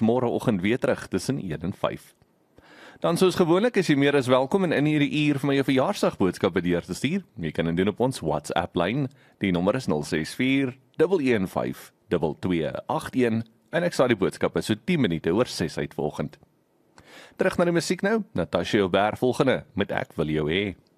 môreoggend weer terug tussen 1 en 5. Dan soos gewoonlik is jy meer as welkom en in hierdie uur vir my 'n verjaarsdagboodskap deur te stuur. Jy kan dit doen op ons WhatsApp lyn. Die nommer is 064 115 2281 en ek sal die boodskappe so 10 minute oor 6 uitvolgend. Terug na die musiek nou. Natasha Joubert volgende met Ek wil jou hê.